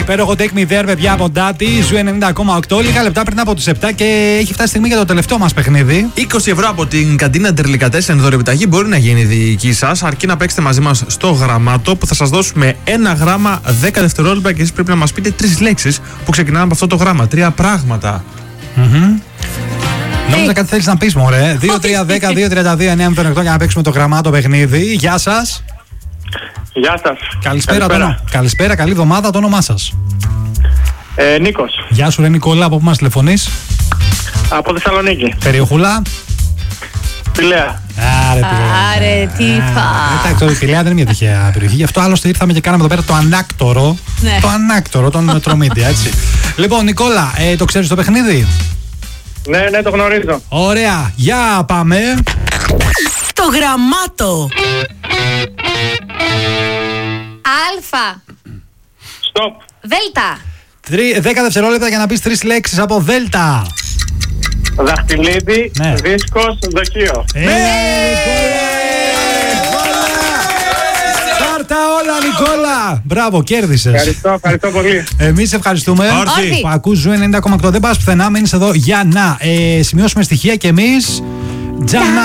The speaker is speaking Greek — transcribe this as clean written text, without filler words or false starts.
Υπέροχο Take Me There, παιδιά, από Ντάτι. Ζου 90,8. Λίγα λεπτά πριν από τις 7 και έχει φτάσει στιγμή για το τελευταίο μας παιχνίδι. 20 ευρώ από την καντίνα Ντερλικατέσεν δώρο επιταγή μπορεί να γίνει δική σας, αρκεί να παίξετε μαζί μας στο γραμμάτο που θα σας δώσουμε 1 γράμμα 10 δευτερόλεπτα και εσείς πρέπει να μας πείτε 3 λέξεις που ξεκινάνε από αυτό το γράμμα. 3 πράγματα. Νόμιζα κάτι θέλεις να πεις, μωρέ. 2-3-10-2-32-9-8 για να παίξουμε το γραμμάτο παιχνίδι. Γεια σας. Γεια σας. Καλησπέρα, καλή εβδομάδα. Το όνομά σας? Νίκος. Γεια σου, ρε Νικόλα, από πού μας τηλεφωνείς? Από Θεσσαλονίκη. Περιοχούλα? Πηλαία. Άρε, τι πα. Εντάξει, η Πηλαία δεν είναι μια τυχαία περιοχή. Γι' αυτό άλλωστε ήρθαμε και κάναμε εδώ πέρα το ανάκτορο. Ναι. Το ανάκτορο, τον Τρομίτια, έτσι. Λοιπόν, Νικόλα, το ξέρεις το παιχνίδι? Ναι, το γνωρίζω. Ωραία, για πάμε. Το γραμμάτο. Αλφα. Stop. Δέλτα. 10 δευτερόλεπτα για να πεις 3 λέξεις από Δέλτα. Δαχτυλίδι, Ναι. δίσκος, δοχείο. Πάρτα όλα, Νικόλα. Μπράβο, κέρδισες. Ευχαριστώ πολύ. Εμείς ευχαριστούμε. Όρθιοι. Που ακούς Ζου 90,8. Δεν πας πουθενά, μένεις εδώ για να σημειώσουμε στοιχεία και εμείς. Τζάνα.